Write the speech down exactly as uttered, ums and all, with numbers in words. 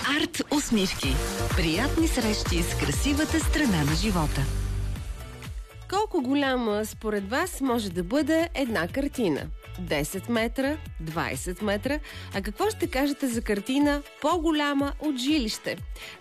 Арт усмивки. Приятни срещи с красивата страна на живота. Колко голяма според вас може да бъде една картина? десет метра, двайсет метра. А какво ще кажете за картина по-голяма от жилище?